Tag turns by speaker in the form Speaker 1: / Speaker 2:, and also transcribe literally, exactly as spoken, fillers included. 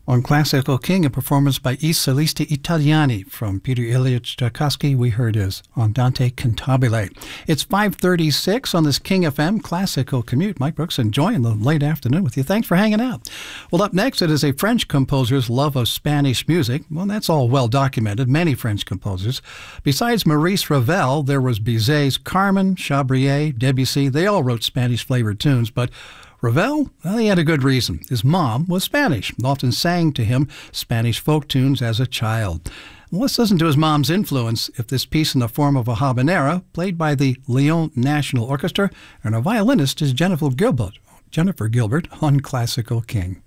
Speaker 1: On Classical King, a performance by I Solisti Italiani from Peter Ilyich Tchaikovsky, we heard is Andante Cantabile. It's five thirty-six on this King F M Classical Commute. Mike Brooks enjoying the late afternoon with you. Thanks for hanging out. Well, up next, it is a French composer's love of Spanish music. Well, that's all well documented. Many French composers. Besides Maurice Ravel, there was Bizet's Carmen, Chabrier, Debussy. They all wrote Spanish-flavored tunes, but Ravel, well, he had a good reason. His mom was Spanish and often sang to him Spanish folk tunes as a child. Well, let's listen to his mom's influence if this piece in the form of a habanera, played by the Lyon National Orchestra, and a violinist is Jennifer Gilbert, Jennifer Gilbert on Classical King.